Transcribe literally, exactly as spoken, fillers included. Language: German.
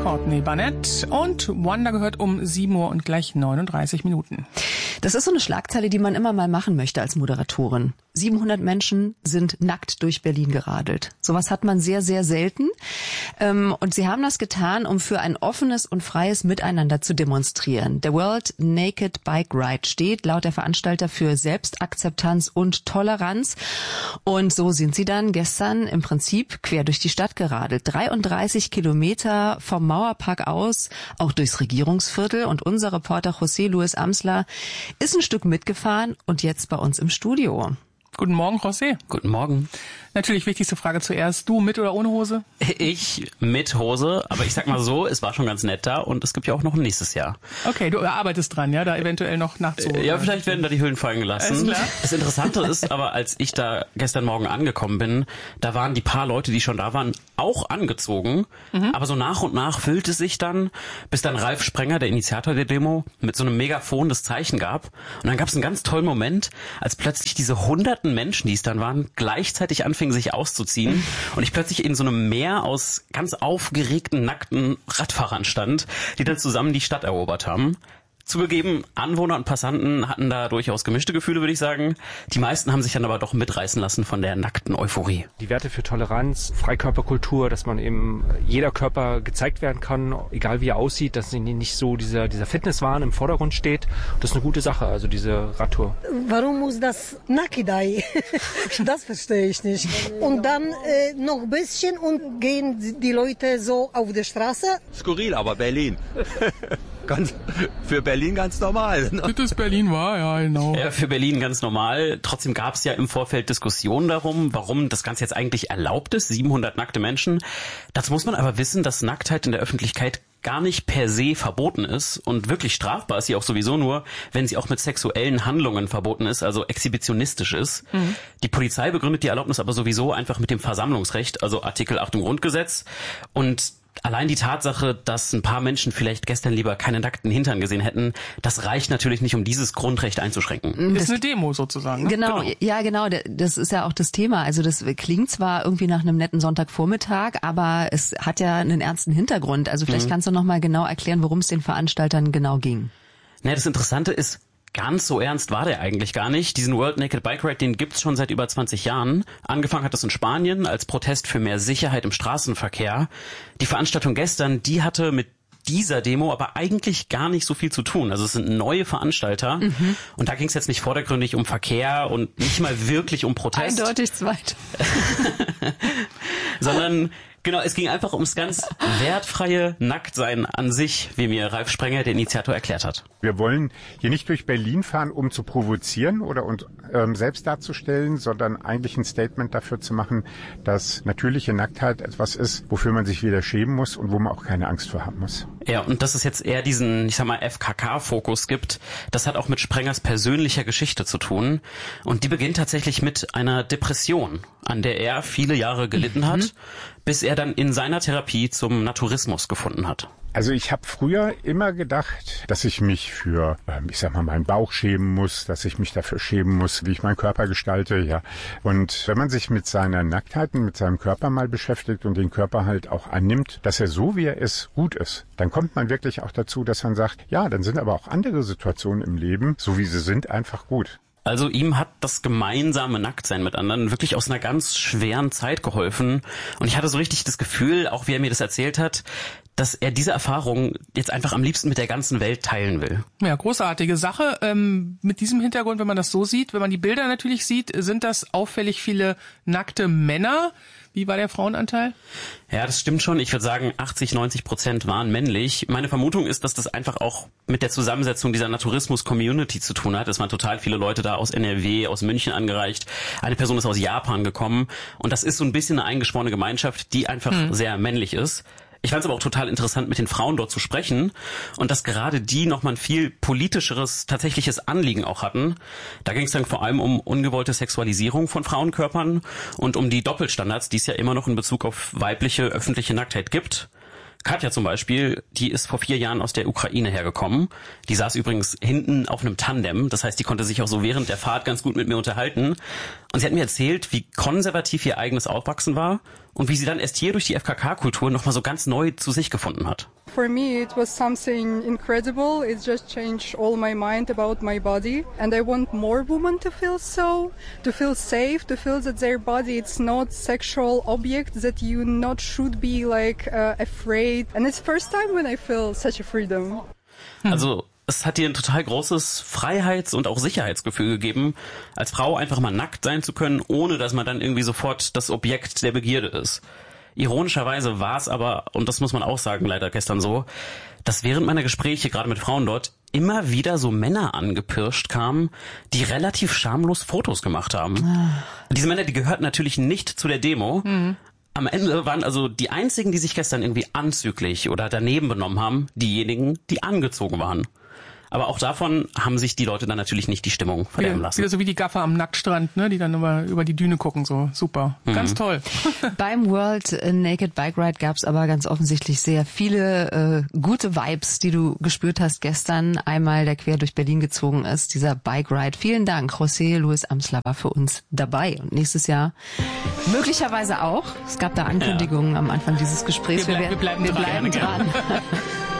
Courtney Barnett und Wanda gehört um sieben Uhr und gleich neununddreißig Minuten. Das ist so eine Schlagzeile, die man immer mal machen möchte als Moderatorin. siebenhundert Menschen sind nackt durch Berlin geradelt. Sowas hat man sehr, sehr selten. Und sie haben das getan, um für ein offenes und freies Miteinander zu demonstrieren. Der World Naked Bike Ride steht laut der Veranstalter für Selbstakzeptanz und Toleranz. Und so sind sie dann gestern im Prinzip quer durch die Stadt geradelt. dreiunddreißig Kilometer vom Mauerpark aus, auch durchs Regierungsviertel. Und unser Reporter José Luis Amsler ist ein Stück mitgefahren und jetzt bei uns im Studio. Guten Morgen, José. Guten Morgen. Natürlich wichtigste Frage zuerst. Du mit oder ohne Hose? Ich mit Hose, aber ich sag mal so, es war schon ganz nett da und es gibt ja auch noch ein nächstes Jahr. Okay, du arbeitest dran, ja, da eventuell noch nachzuholen. Ja, vielleicht werden da die Hüllen fallen gelassen. Das Interessante ist aber, als ich da gestern Morgen angekommen bin, da waren die paar Leute, die schon da waren, auch angezogen. Mhm. Aber so nach und nach füllte es sich dann, bis dann Ralf Sprenger, der Initiator der Demo, mit so einem Megafon das Zeichen gab. Und dann gab es einen ganz tollen Moment, als plötzlich diese hunderten Menschen, die es dann waren, gleichzeitig anfingen, sich auszuziehen und ich plötzlich in so einem Meer aus ganz aufgeregten, nackten Radfahrern stand, die dann zusammen die Stadt erobert haben. Zugegeben, Anwohner und Passanten hatten da durchaus gemischte Gefühle, würde ich sagen. Die meisten haben sich dann aber doch mitreißen lassen von der nackten Euphorie. Die Werte für Toleranz, Freikörperkultur, dass man eben jeder Körper gezeigt werden kann, egal wie er aussieht, dass nicht so dieser, dieser Fitnesswahn im Vordergrund steht. Das ist eine gute Sache, also diese Radtour. Warum muss das Nakidai? Das verstehe ich nicht. Und dann äh, noch ein bisschen und gehen die Leute so auf der Straße? Skurril, aber Berlin. Ganz, für Berlin ganz normal. Das ist Berlin war, ja, genau. Ja, für Berlin ganz normal. Trotzdem gab es ja im Vorfeld Diskussionen darum, warum das Ganze jetzt eigentlich erlaubt ist, siebenhundert nackte Menschen. Dazu muss man aber wissen, dass Nacktheit in der Öffentlichkeit gar nicht per se verboten ist und wirklich strafbar ist sie auch sowieso nur, wenn sie auch mit sexuellen Handlungen verboten ist, also exhibitionistisch ist. Mhm. Die Polizei begründet die Erlaubnis aber sowieso einfach mit dem Versammlungsrecht, also Artikel acht im Grundgesetz. Und allein die Tatsache, dass ein paar Menschen vielleicht gestern lieber keine nackten Hintern gesehen hätten, das reicht natürlich nicht, um dieses Grundrecht einzuschränken. Das ist eine Demo sozusagen. Ne? Genau, genau, ja genau, das ist ja auch das Thema. Also das klingt zwar irgendwie nach einem netten Sonntagvormittag, aber es hat ja einen ernsten Hintergrund. Also vielleicht mhm. kannst du noch mal genau erklären, worum es den Veranstaltern genau ging. Naja, das Interessante ist, ganz so ernst war der eigentlich gar nicht. Diesen World Naked Bike Ride, den gibt's schon seit über zwanzig Jahren. Angefangen hat das in Spanien als Protest für mehr Sicherheit im Straßenverkehr. Die Veranstaltung gestern, die hatte mit dieser Demo aber eigentlich gar nicht so viel zu tun. Also es sind neue Veranstalter mhm. und da ging es jetzt nicht vordergründig um Verkehr und nicht mal wirklich um Protest. Eindeutig zweit. Sondern genau, es ging einfach ums ganz wertfreie Nacktsein an sich, wie mir Ralf Sprenger, der Initiator, erklärt hat. Wir wollen hier nicht durch Berlin fahren, um zu provozieren oder uns ähm, selbst darzustellen, sondern eigentlich ein Statement dafür zu machen, dass natürliche Nacktheit etwas ist, wofür man sich weder schämen muss und wo man auch keine Angst vor haben muss. Ja, und dass es jetzt eher diesen, ich sag mal, F K K-Fokus gibt, das hat auch mit Sprengers persönlicher Geschichte zu tun. Und die beginnt tatsächlich mit einer Depression, an der er viele Jahre gelitten mhm. hat, bis er dann in seiner Therapie zum Naturismus gefunden hat. Also ich habe früher immer gedacht, dass ich mich für, ich sag mal, meinen Bauch schämen muss, dass ich mich dafür schämen muss, wie ich meinen Körper gestalte, ja. Und wenn man sich mit seiner Nacktheit und mit seinem Körper mal beschäftigt und den Körper halt auch annimmt, dass er so, wie er ist, gut ist, dann kommt man wirklich auch dazu, dass man sagt, ja, dann sind aber auch andere Situationen im Leben, so wie sie sind, einfach gut. Also ihm hat das gemeinsame Nacktsein mit anderen wirklich aus einer ganz schweren Zeit geholfen. Und ich hatte so richtig das Gefühl, auch wie er mir das erzählt hat, dass er diese Erfahrung jetzt einfach am liebsten mit der ganzen Welt teilen will. Ja, großartige Sache. Ähm, mit diesem Hintergrund, wenn man das so sieht, wenn man die Bilder natürlich sieht, sind das auffällig viele nackte Männer. Wie war der Frauenanteil? Ja, das stimmt schon. Ich würde sagen, achtzig, neunzig Prozent waren männlich. Meine Vermutung ist, dass das einfach auch mit der Zusammensetzung dieser Naturismus-Community zu tun hat. Es waren total viele Leute da aus N R W, aus München angereist. Eine Person ist aus Japan gekommen. Und das ist so ein bisschen eine eingeschworene Gemeinschaft, die einfach hm. sehr männlich ist. Ich fand es aber auch total interessant, mit den Frauen dort zu sprechen und dass gerade die nochmal ein viel politischeres, tatsächliches Anliegen auch hatten. Da ging es dann vor allem um ungewollte Sexualisierung von Frauenkörpern und um die Doppelstandards, die es ja immer noch in Bezug auf weibliche öffentliche Nacktheit gibt. Katja zum Beispiel, die ist vor vier Jahren aus der Ukraine hergekommen. Die saß übrigens hinten auf einem Tandem. Das heißt, die konnte sich auch so während der Fahrt ganz gut mit mir unterhalten. Und sie hat mir erzählt, wie konservativ ihr eigenes Aufwachsen war und wie sie dann erst hier durch die F K K-Kultur nochmal so ganz neu zu sich gefunden hat. For me, it was something incredible. It just changed all my mind about my body. And I want more women to feel so, to feel safe, to feel that their body it's not sexual object, that you not should be like uh, afraid. And it's the first time when I feel such a freedom. Also es hat dir ein total großes Freiheits- und auch Sicherheitsgefühl gegeben, als Frau einfach mal nackt sein zu können, ohne dass man dann irgendwie sofort das Objekt der Begierde ist. Ironischerweise war es aber, und das muss man auch sagen, leider gestern so, dass während meiner Gespräche, gerade mit Frauen dort, immer wieder so Männer angepirscht kamen, die relativ schamlos Fotos gemacht haben. Ah. Diese Männer, die gehörten natürlich nicht zu der Demo. Mhm. Am Ende waren also die einzigen, die sich gestern irgendwie anzüglich oder daneben benommen haben, diejenigen, die angezogen waren. Aber auch davon haben sich die Leute dann natürlich nicht die Stimmung verderben lassen. Wieder so wie die Gaffer am Nacktstrand, ne, die dann über, über die Düne gucken, so super. Mhm. Ganz toll. Beim World Naked Bike Ride gab es aber ganz offensichtlich sehr viele äh, gute Vibes, die du gespürt hast gestern. Einmal, der quer durch Berlin gezogen ist, dieser Bike Ride. Vielen Dank, José Luis Amsler war für uns dabei. Und nächstes Jahr möglicherweise auch. Es gab da Ankündigungen ja. am Anfang dieses Gesprächs. Wir, bleib, wir bleiben, wir dran. bleiben dran.